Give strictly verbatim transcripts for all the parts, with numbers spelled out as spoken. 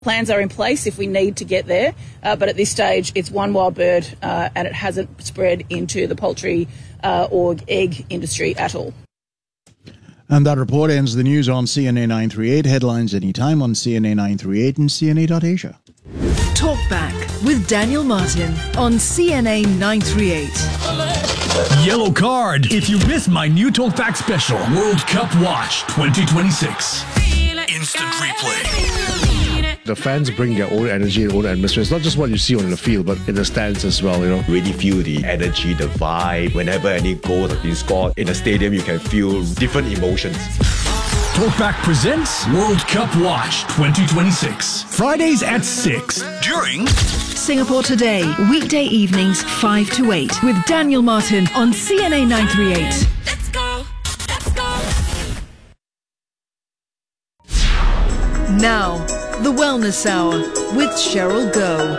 Plans are in place if we need to get there, uh, but at this stage it's one wild bird uh, and it hasn't spread into the poultry uh, or egg industry at all. And that report ends the news on C N A nine thirty-eight. Headlines anytime on C N A nine thirty-eight and C N A dot asia. Talk Back with Daniel Martin on C N A nine thirty-eight. Yellow card if you missed my new Talkback special, World Cup Watch twenty twenty-six. Instant replay. The fans bring their own energy and own atmosphere. It's not just what you see on the field, but in the stands as well, you know. Really feel the energy, the vibe. Whenever any goals have been scored in the stadium, you can feel different emotions. Talkback presents World Cup Watch twenty twenty-six. Fridays at six during Singapore Today, weekday evenings five to eight with Daniel Martin on C N A nine thirty-eight. Let's go, let's go. Now, the Wellness Hour with Cheryl Goh.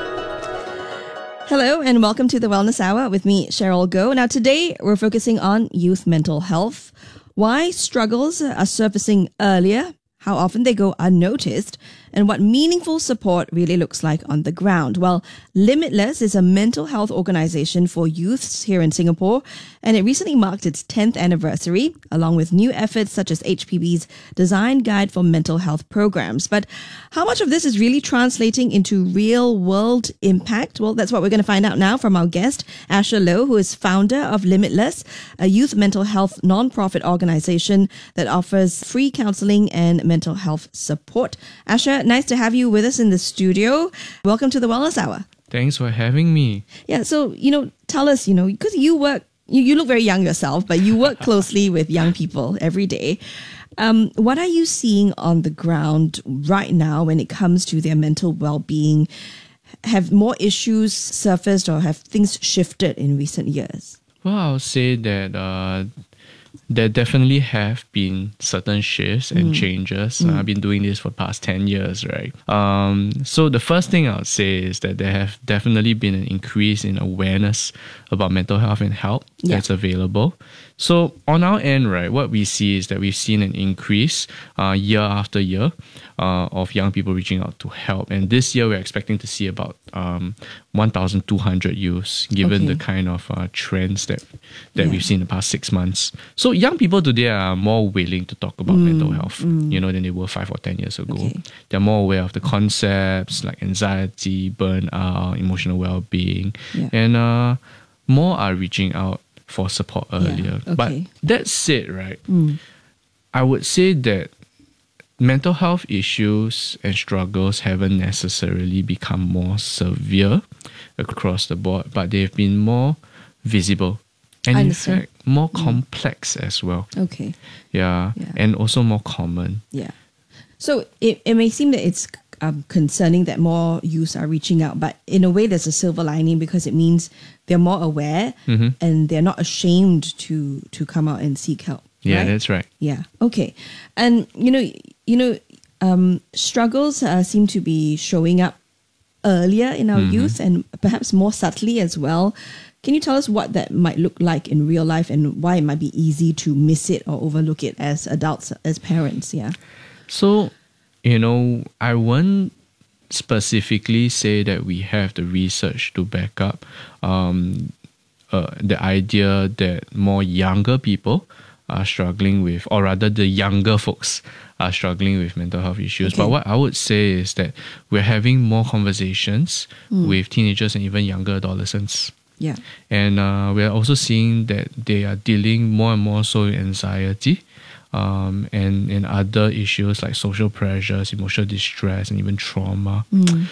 Hello and welcome to the Wellness Hour with me, Cheryl Goh. Now today we're focusing on youth mental health, why struggles are surfacing earlier, how often they go unnoticed, and what meaningful support really looks like on the ground. Well, Limitless is a mental health organization for youths here in Singapore, and it recently marked its tenth anniversary, along with new efforts such as H P B's Design Guide for Mental Health Programs. But how much of this is really translating into real-world impact? Well, that's what we're going to find out now from our guest, Asher Low, who is founder of Limitless, a youth mental health non-profit organization that offers free counseling and mental health support. Asher, nice to have you with us in the studio. Welcome to the Wellness Hour. Thanks for having me. Yeah, so, you know, tell us, you know, because you work, you, you look very young yourself, but you work closely with young people every day. Um, what are you seeing on the ground right now when it comes to their mental well-being? Have more issues surfaced or have things shifted in recent years? Well, I'll say that uh, there definitely have been certain shifts and Mm. changes. Mm. Uh, I've been doing this for the past ten years, right? Um, so the first thing I would say is that there have definitely been an increase in awareness about mental health and help Yeah. that's available. So on our end, right, what we see is that we've seen an increase uh, year after year uh, of young people reaching out to help. And this year we're expecting to see about um, one thousand two hundred youths, given Okay. the kind of uh, trends that, that Yeah. we've seen in the past six months. So young people today are more willing to talk about Mm, mental health, mm. you know, than they were five or ten years ago. Okay. They're more aware of the concepts like anxiety, burnout, emotional well-being, Yeah. and uh, more are reaching out for support earlier. okay. But that said, right, Mm. I would say that mental health issues and struggles haven't necessarily become more severe across the board, but they've been more visible and I in understand. fact more complex as well. Okay. Yeah, Yeah. and also more common. Yeah. So it, it may seem that it's um, concerning that more youths are reaching out, but in a way there's a silver lining because it means they're more aware Mhm. and they're not ashamed to to come out and seek help. Yeah, right? that's right. Yeah. Okay. And you know, you know, um, struggles uh, seem to be showing up earlier in our Mhm. youth and perhaps more subtly as well. Can you tell us what that might look like in real life and why it might be easy to miss it or overlook it as adults, as parents? Yeah. So, you know, I won't specifically say that we have the research to back up um, uh, the idea that more younger people are struggling with, or rather the younger folks are struggling with mental health issues. Okay. But what I would say is that we're having more conversations Mm. with teenagers and even younger adolescents. Yeah. And uh, we're also seeing that they are dealing more and more so with anxiety um, and, and other issues like social pressures, emotional distress, and even trauma. Mm.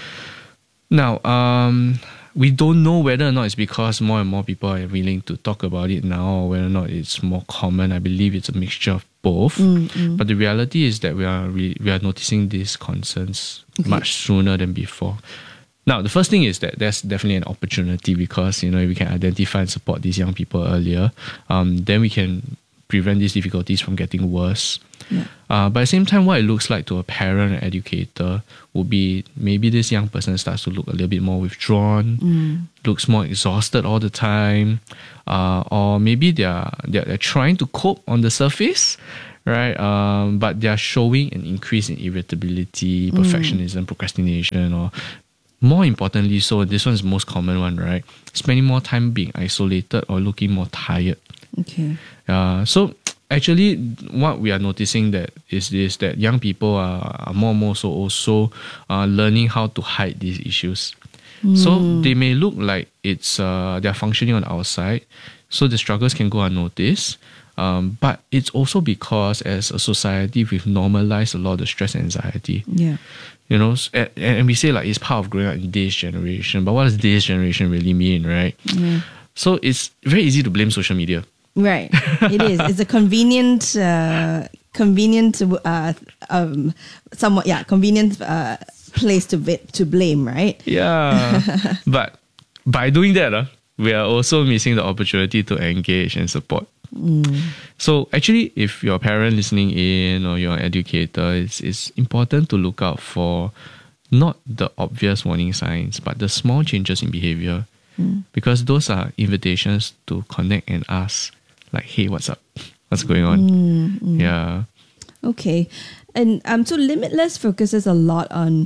Now, um, we don't know whether or not it's because more and more people are willing to talk about it now or whether or not it's more common. I believe it's a mixture of both. Mm, mm. But the reality is that we are, re- we are noticing these concerns Okay. much sooner than before. Now, the first thing is that there's definitely an opportunity because, you know, if we can identify and support these young people earlier, um, then we can prevent these difficulties from getting worse. Yeah. Uh, but at the same time, what it looks like to a parent or educator would be maybe this young person starts to look a little bit more withdrawn, Mm. looks more exhausted all the time, uh, or maybe they're, they're they're trying to cope on the surface, right? Um, but they are showing an increase in irritability, perfectionism, mm. procrastination, or more importantly, so this one is the most common one, right? Spending more time being isolated or looking more tired. Okay. Uh, so actually, what we are noticing that is this that young people are, are more and more so also uh, learning how to hide these issues. Mm. So they may look like it's uh, they're functioning on the outside, so the struggles can go unnoticed. Um, but it's also because as a society we've normalized a lot of the stress and anxiety. Yeah. You know, and, and we say like it's part of growing up in this generation, but what does this generation really mean, right? Yeah. So it's very easy to blame social media. Right, it is. It's a convenient, uh, convenient, uh, um, somewhat, yeah, convenient uh, place to vi- to blame, right? Yeah, but by doing that, uh, we are also missing the opportunity to engage and support. Mm. So actually, if you're a parent listening in or you're an educator, it's, it's important to look out for not the obvious warning signs, but the small changes in behavior, mm. because those are invitations to connect and ask, like, hey, what's up? What's going on? Mm, mm. Yeah. Okay. And um, so Limitless focuses a lot on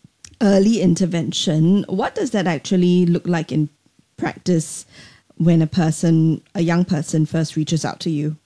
early intervention. What does that actually look like in practice when a person, a young person first reaches out to you?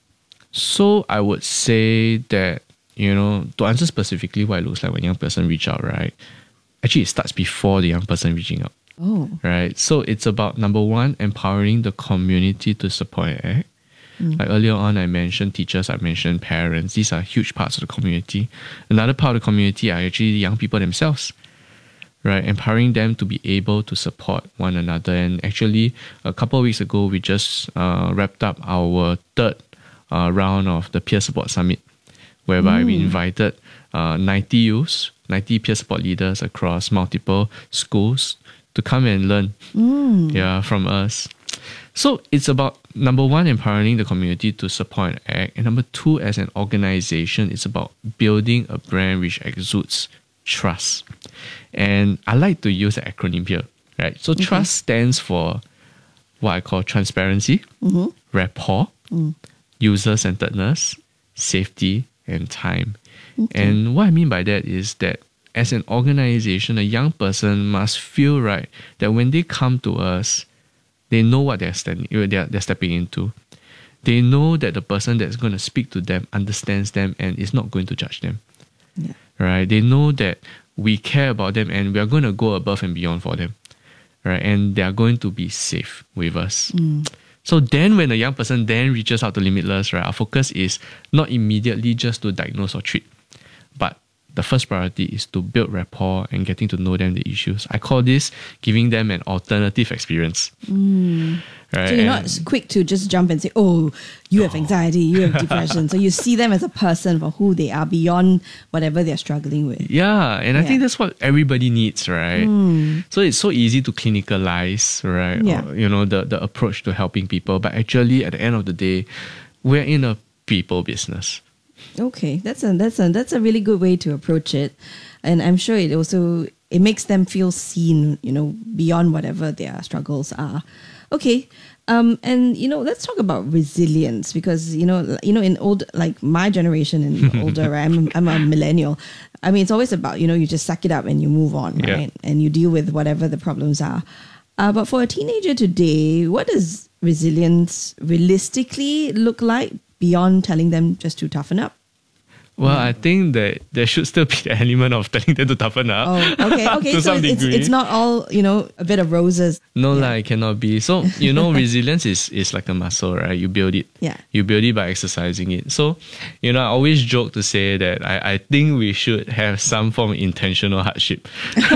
So I would say that, you know, to answer specifically what it looks like when a young person reach out, right? Actually, it starts before the young person reaching out. Oh. Right. So it's about, number one, empowering the community to support and act. Mm. Like earlier on, I mentioned teachers, I mentioned parents. These are huge parts of the community. Another part of the community are actually the young people themselves, right? Empowering them to be able to support one another. And actually, a couple of weeks ago, we just uh, wrapped up our third uh, round of the Peer Support Summit, whereby mm. we invited uh, ninety youths, ninety peer support leaders across multiple schools to come and learn mm. yeah, from us. So it's about, number one, empowering the community to support and act. And number two, as an organization, it's about building a brand which exudes trust. And I like to use the acronym here, right? So okay. Trust stands for what I call transparency, mm-hmm. rapport, mm. user-centeredness, safety, and time. Okay. And what I mean by that is that as an organization, a young person must feel right that when they come to us, they know what they're standing, they're, they're stepping into. They know that the person that's going to speak to them understands them and is not going to judge them. Yeah. Right? They know that we care about them and we are going to go above and beyond for them. Right? And they are going to be safe with us. Mm. So then when a young person then reaches out to Limitless, right, our focus is not immediately just to diagnose or treat, but the first priority is to build rapport and getting to know them the issues. I call this giving them an alternative experience. Mm. Right? So you're not quick to just jump and say, oh, you have anxiety, you have depression. So you see them as a person for who they are beyond whatever they're struggling with. Yeah, and I yeah. think that's what everybody needs, right? Mm. So it's so easy to clinicalize, right? Yeah. Or, you know, the, the approach to helping people. But actually, at the end of the day, we're in a people business. Okay, that's a that's a that's a really good way to approach it, and I'm sure it also it makes them feel seen, you know, beyond whatever their struggles are. Okay, um, and you know, let's talk about resilience because you know, you know, in old like my generation and older, right, I'm I'm a millennial. I mean, it's always about you know, you just suck it up and you move on, right, yeah. and you deal with whatever the problems are. Uh, but for a teenager today, what does resilience realistically look like? Beyond telling them just to toughen up? Well, I think that there should still be the element of telling them to toughen up. Oh, okay, okay. to so some it's, degree. it's not all, you know, a bit of roses. No, yeah. like, it cannot be. So, you know, resilience is, is like a muscle, right? You build it. Yeah. You build it by exercising it. So, you know, I always joke to say that I, I think we should have some form of intentional hardship.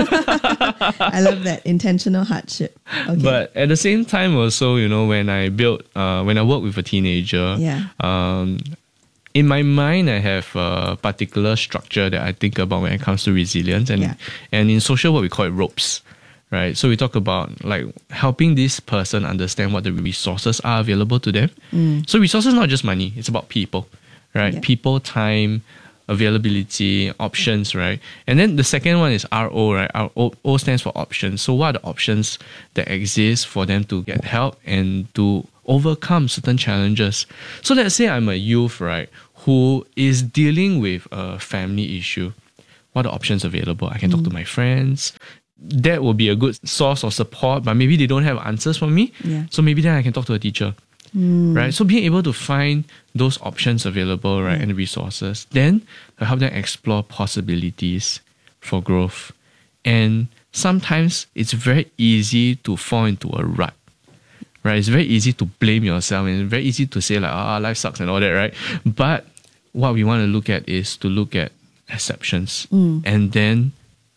I love that. Intentional hardship. Okay. But at the same time also, you know, when I build, uh, when I work with a teenager, yeah. um, in my mind, I have a particular structure that I think about when it comes to resilience. And, yeah. and in social work, we call it ropes, right? So we talk about like helping this person understand what the resources are available to them. Mm. So resources not just money, it's about people, right? Yeah. People, time, availability, options, right? And then the second one is R O, right? R O, O stands for options. So what are the options that exist for them to get help and to overcome certain challenges? So let's say I'm a youth, right, who is dealing with a family issue, what are the options available? I can talk to my friends. That will be a good source of support, but maybe they don't have answers for me. Yeah. So maybe then I can talk to a teacher. Right? So being able to find those options available, right, and resources, then help them explore possibilities for growth. And sometimes it's very easy to fall into a rut. Right? It's very easy to blame yourself and it's very easy to say like, ah, oh, life sucks and all that, right? But what we want to look at is to look at exceptions and then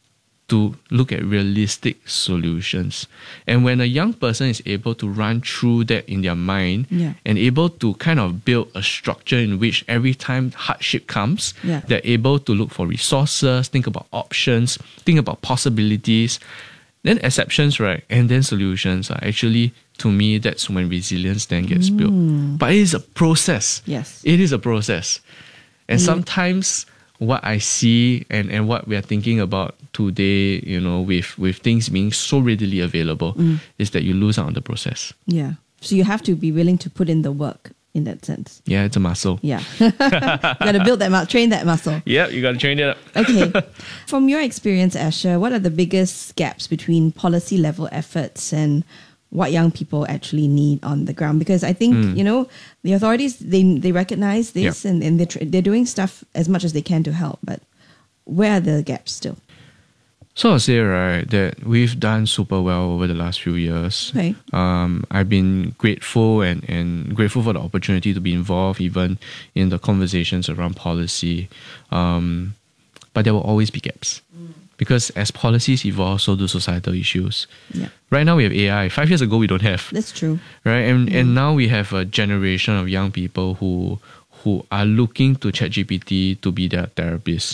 to look at realistic solutions. And when a young person is able to run through that in their mind Yeah. and able to kind of build a structure in which every time hardship comes, Yeah. they're able to look for resources, think about options, think about possibilities, then exceptions, right? And then solutions are actually, to me, that's when resilience then gets built. But it is a process. Yes. It is a process. And Mm. sometimes what I see and, and what we are thinking about today, you know, with, with things being so readily available, is that you lose out on the process. Yeah. So you have to be willing to put in the work in that sense. Yeah, it's a muscle. Yeah. You got to build that muscle, train that muscle. Yeah, you got to train it up. Okay. From your experience, Asher, what are the biggest gaps between policy level efforts and what young people actually need on the ground? Because I think, you know, the authorities, they they recognize this Yeah. and, and they're, tr- they're doing stuff as much as they can to help. But where are the gaps still? So I'll say, right, that we've done super well over the last few years. Okay. Um, I've been grateful and, and grateful for the opportunity to be involved even in the conversations around policy. Um, but there will always be gaps. Because as policies evolve, so do societal issues. Yeah. Right now we have A I. Five years ago we don't have. That's true. Right? And and now we have a generation of young people who who are looking to ChatGPT to be their therapist.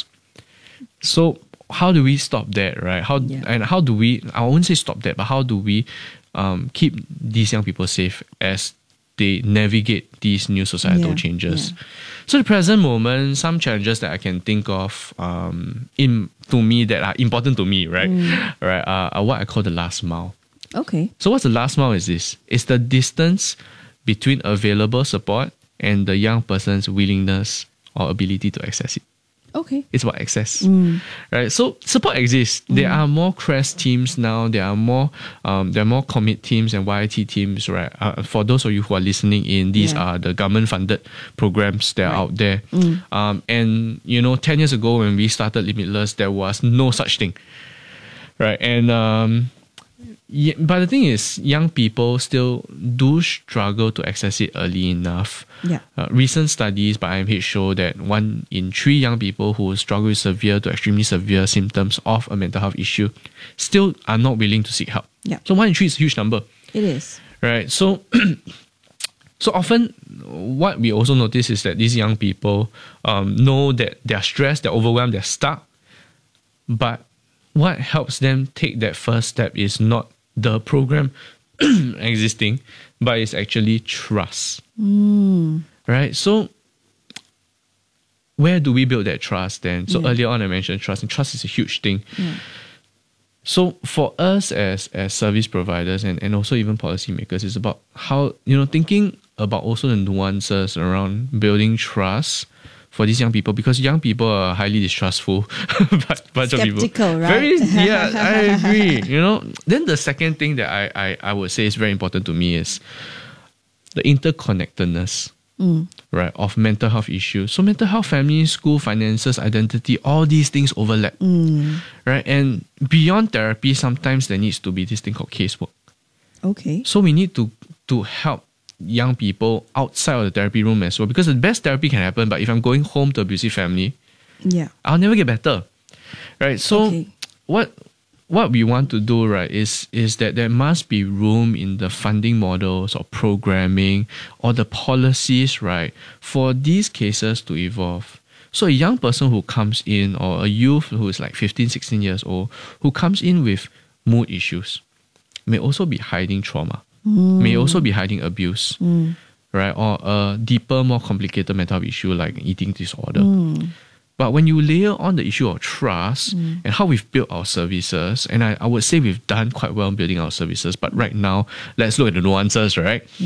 So how do we stop that, right? How Yeah. and how do we I won't say stop that, but how do we um, keep these young people safe as they navigate these new societal Yeah, changes? yeah. So at the present moment, some challenges that I can think of um, in to me that are important to me, right? Right, are, are what I call the last mile. Okay. So what's the last mile is this? It's the distance between available support and the young person's willingness or ability to access it. Okay. It's about access, right? So support exists. There are more CREST teams now. There are more, um, there are more commit teams and Y I T teams, right? Uh, for those of you who are listening in, these Yeah. are the government-funded programs that are Right. out there. Um, and you know, ten years ago when we started Limitless, there was no such thing, right? And um, yeah, but the thing is, young people still do struggle to access it early enough. Yeah. Uh, recent studies by I M H show that one in three young people who struggle with severe to extremely severe symptoms of a mental health issue still are not willing to seek help. Yeah. So one in three is a huge number, It is. right? So, so often what we also notice is that these young people um, know that they're stressed, they're overwhelmed, they're stuck, but what helps them take that first step is not the program existing, but it's actually trust. Right? So where do we build that trust then? So Yeah. earlier on I mentioned trust, and trust is a huge thing. So for us as as service providers and, and also even policymakers, it's about how, you know, thinking about also the nuances around building trust for these young people, because young people are highly distrustful but bunch of people. Skeptical, right? Very, yeah, I agree. You know, then the second thing that I, I, I would say is very important to me is the interconnectedness, right, of mental health issues. So mental health, family, school, finances, identity, all these things overlap, right? And beyond therapy, sometimes there needs to be this thing called casework. Okay. So we need to to help young people outside of the therapy room as well, because the best therapy can happen, but if I'm going home to abusive family, Yeah. I'll never get better, right? So Okay. what what we want to do, right, is is that there must be room in the funding models or programming or the policies, right, for these cases to evolve. So a young person who comes in, or a youth who is like fifteen, sixteen years old, who comes in with mood issues, may also be hiding trauma, may also be hiding abuse, right, or a deeper, more complicated mental health issue like eating disorder. But when you layer on the issue of trust and how we've built our services, and I, I would say we've done quite well in building our services, but right now, let's look at the nuances, right?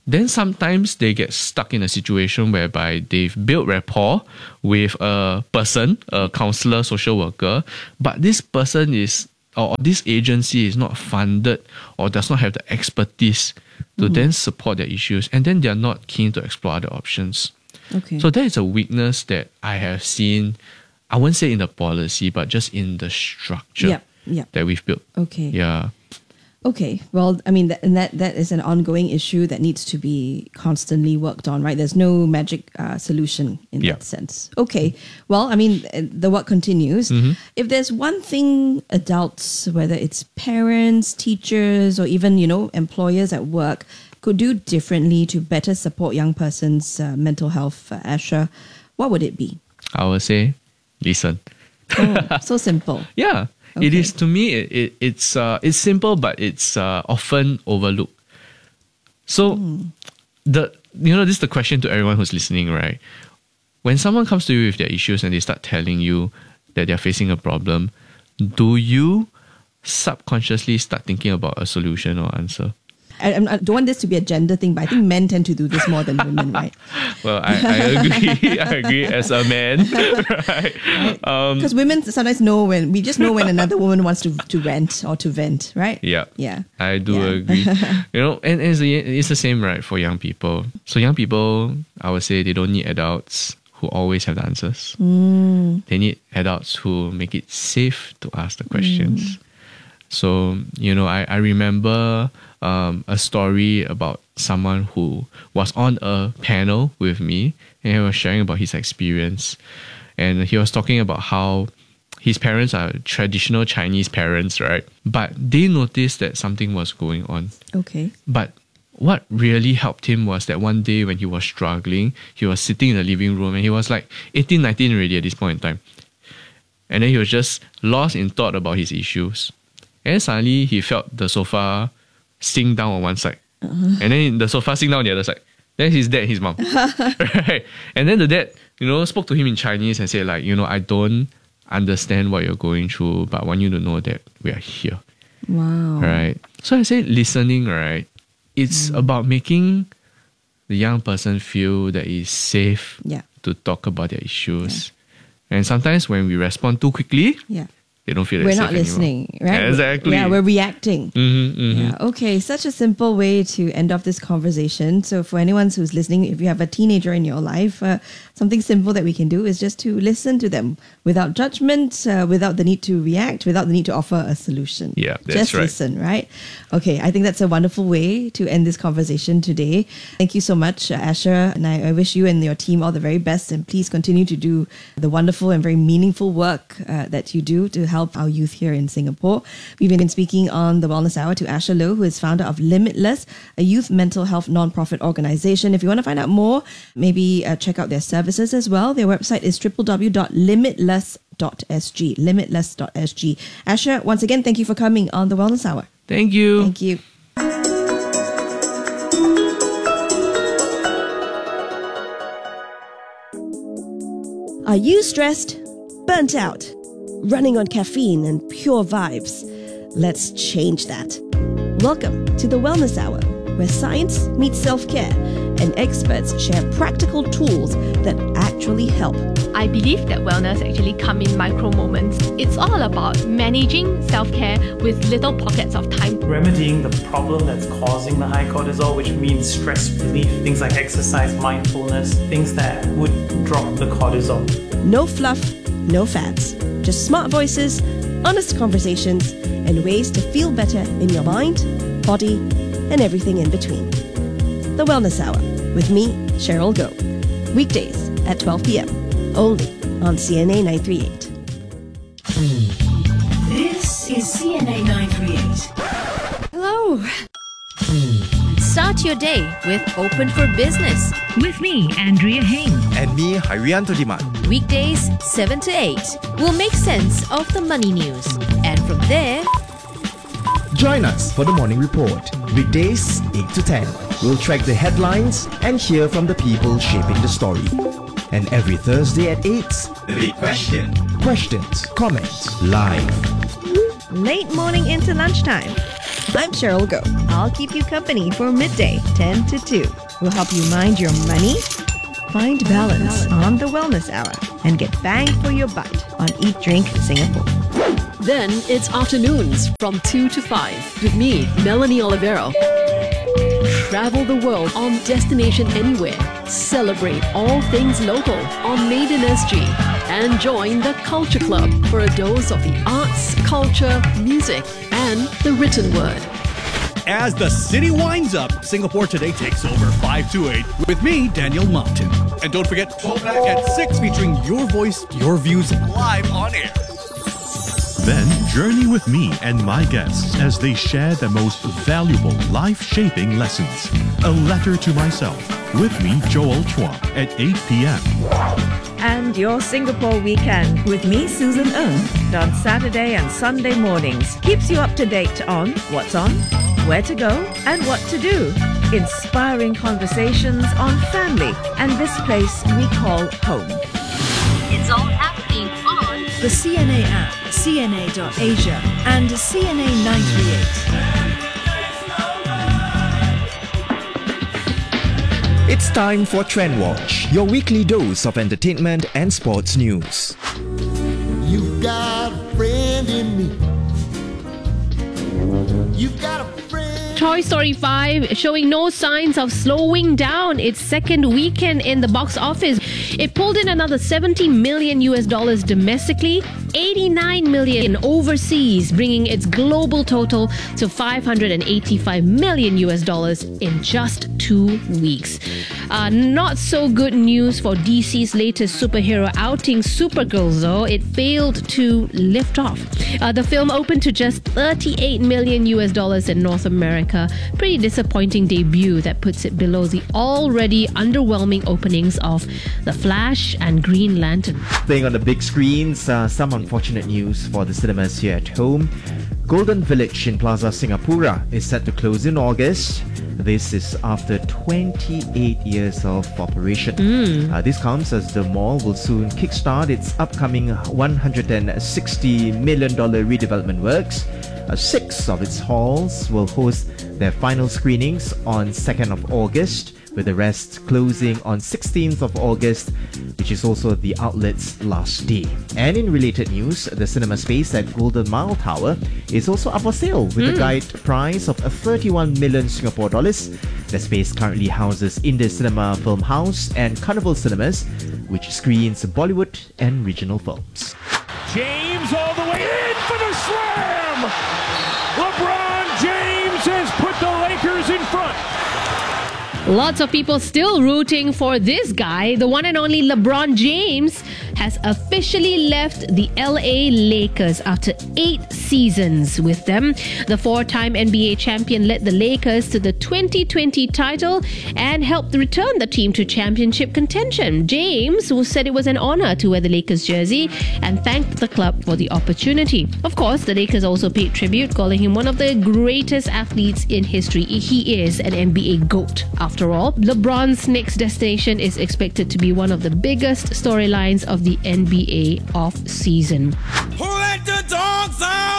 then sometimes they get stuck in a situation whereby they've built rapport with a person, a counselor, social worker, but this person is, or this agency is not funded or does not have the expertise to mm-hmm. then support their issues, and then they're not keen to explore other options. Okay. So that is a weakness that I have seen, I won't say in the policy, but just in the structure yep. Yep. that we've built. Okay. Yeah. Okay, well, I mean, that, and that that is an ongoing issue that needs to be constantly worked on, right? There's no magic uh, solution in Yeah. that sense. Okay, well, I mean, uh, the work continues. Mm-hmm. If there's one thing adults, whether it's parents, teachers, or even, you know, employers at work, could do differently to better support young persons' uh, mental health, uh, Asher, what would it be? I would say, listen. Oh, so simple. Yeah. Okay. It is, to me, it, it, it's uh, it's simple, but it's uh, often overlooked. So, mm. the you know, this is the question to everyone who's listening, right? When someone comes to you with their issues and they start telling you that they're facing a problem, do you subconsciously start thinking about a solution or answer? I, I don't want this to be a gender thing, but I think men tend to do this more than women, right? Well, I, I agree. I agree as a man, right? Because um, women sometimes know when, we just know when another woman wants to, to rant or to vent, right? Yeah. Yeah. I do yeah. agree. You know, and it's, it's the same, right, for young people. So young people, I would say they don't need adults who always have the answers. Mm. They need adults who make it safe to ask the questions. Mm. So, you know, I, I remember um, a story about someone who was on a panel with me and he was sharing about his experience. And he was talking about how his parents are traditional Chinese parents, right? But they noticed that something was going on. Okay. But what really helped him was that one day when he was struggling, he was sitting in the living room and he was like eighteen, nineteen already at this point in time. And then he was just lost in thought about his issues. And suddenly he felt the sofa sink down on one side. Uh-huh. And then the sofa sink down on the other side. Then his dad and his mom. Right? And then the dad, you know, spoke to him in Chinese and said like, you know, I don't understand what you're going through, but I want you to know that we are here. Wow. Right? So I say listening, right? It's mm. about making the young person feel that it's safe yeah. to talk about their issues. Yeah. And sometimes when we respond too quickly, yeah. they don't feel that we're safe not listening, anymore. right? Yeah, exactly. Yeah, we're reacting. Mm-hmm, mm-hmm. Yeah. Okay, such a simple way to end off this conversation. So for anyone who's listening, if you have a teenager in your life, uh, something simple that we can do is just to listen to them without judgment, uh, without the need to react, without the need to offer a solution. Yeah, that's just right. listen, right? Okay, I think that's a wonderful way to end this conversation today. Thank you so much, uh, Asher, and I, I wish you and your team all the very best, and please continue to do the wonderful and very meaningful work uh, that you do to help our youth here in Singapore. We've been speaking on the Wellness Hour to Asher Loh, who is founder of Limitless, a youth mental health non-profit organization. If you want to find out more, maybe uh, check out their services as well. Their website is w w w dot limitless dot s g. limitless dot s g. Asher, once again, thank you for coming on the Wellness Hour. Thank you. Thank you. Are you stressed? Burnt out? Running on caffeine and pure vibes? Let's change that. Welcome to the Wellness Hour, where science meets self-care and experts share practical tools that actually help. I believe that wellness actually comes in micro moments. It's all about managing self-care with little pockets of time. Remedying the problem that's causing the high cortisol, which means stress relief, things like exercise, mindfulness, things that would drop the cortisol. No fluff, no fads, just smart voices, honest conversations, and ways to feel better in your mind, body, and everything in between. The Wellness Hour with me, Cheryl Goh. Weekdays at twelve p.m. only on C N A nine thirty-eight. This is C N A nine thirty-eight. Hello. Start your day with Open for Business. With me, Andrea Heng. And me, Harianto Diman. Weekdays, seven to eight. We'll make sense of the money news. And from there, join us for the Morning Report. Weekdays, eight to ten. We'll track the headlines and hear from the people shaping the story. And every Thursday at eight, The Big Question. Questions, comments, live. Late morning into lunchtime. I'm Cheryl Go. I'll keep you company for midday, ten to two. We'll help you mind your money, find balance on the Wellness Hour, and get bang for your buck on Eat Drink Singapore. Then it's afternoons from two to five with me, Melanie Olivero. Travel the world on Destination Anywhere. Celebrate all things local on Maiden S G. And join the Culture Club for a dose of the arts, culture, music, and the written word. As the city winds up, Singapore Today takes over five to eight with me, Daniel Martin. And don't forget, Throwback at six featuring your voice, your views live on air. Then journey with me and my guests as they share the most valuable life-shaping lessons. A Letter to Myself with me, Joel Chua, at eight p.m. And your Singapore weekend with me, Susan Ng, on Saturday and Sunday mornings keeps you up to date on what's on, where to go, and what to do. Inspiring conversations on family and this place we call home. It's all happening on the C N A app, C N A dot Asia, and C N A nine thirty-eight. It's time for Trend Watch, your weekly dose of entertainment and sports news. You've got a friend in me. You've got a friend. Toy Story five showing no signs of slowing down its second weekend in the box office. It pulled in another seventy million U S dollars domestically, eighty-nine million overseas, bringing its global total to five hundred eighty-five million U S dollars in just two weeks. Uh, not so good news for D C's latest superhero outing, Supergirl, though. It failed to lift off. Uh, the film opened to just thirty-eight million U S dollars in North America. Pretty disappointing debut that puts it below the already underwhelming openings of The Flash and Green Lantern. Playing on the big screens, uh, some unfortunate news for the cinemas here at home. Golden Village in Plaza Singapura is set to close in August. This is after twenty-eight years of operation. Mm. Uh, this comes as the mall will soon kickstart its upcoming one hundred sixty million dollars redevelopment works. Uh, six of its halls will host their final screenings on second of August, with the rest closing on sixteenth of August, which is also the outlet's last day. And in related news, the cinema space at Golden Mile Tower is also up for sale with mm. a guide price of thirty-one million Singapore dollars. The space currently houses Indus Cinema Film House and Carnival Cinemas, which screens Bollywood and regional films. James all the way in for the slam! LeBron James has put the Lakers in front. Lots of people still rooting for this guy. The one and only LeBron James has officially left the L A Lakers after eight seasons with them. The four-time N B A champion led the Lakers to the twenty twenty title and helped return the team to championship contention. James, who said it was an honor to wear the Lakers jersey, and thanked the club for the opportunity. Of course, the Lakers also paid tribute, calling him one of the greatest athletes in history. He is an N B A GOAT, after all. LeBron's next destination is expected to be one of the biggest storylines of the N B A off-season. Who let the dogs out?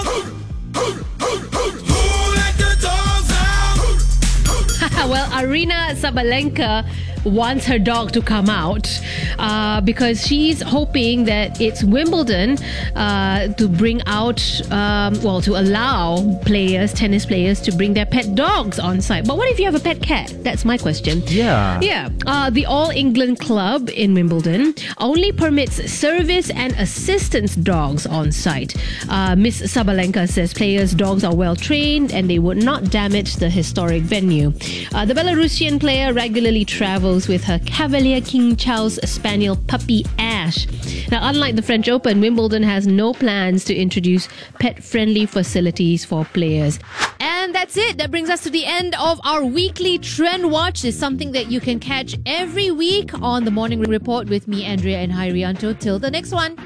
Who let the dogs out? Well, Aryna Sabalenka wants her dog to come out uh, because she's hoping that it's Wimbledon uh, to bring out, um, well, to allow players, tennis players, to bring their pet dogs on site. But what if you have a pet cat? That's my question. Yeah. Yeah. Uh, the All England Club in Wimbledon only permits service and assistance dogs on site. Uh, Miss Sabalenka says players' dogs are well trained and they would not damage the historic venue. Uh, the Belarusian player regularly travels with her Cavalier King Charles Spaniel puppy Ash. Now, unlike the French Open, Wimbledon has no plans to introduce pet-friendly facilities for players. And that's it. That brings us to the end of our weekly Trend Watch. It's something that you can catch every week on the Morning Report with me, Andrea, and Hairianto. Till the next one.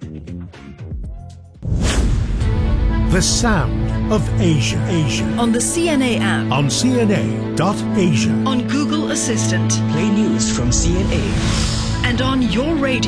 The sound of Asia. Asia. On the C N A app. On C N A dot Asia. On Google Assistant. Play news from C N A. And on your radio.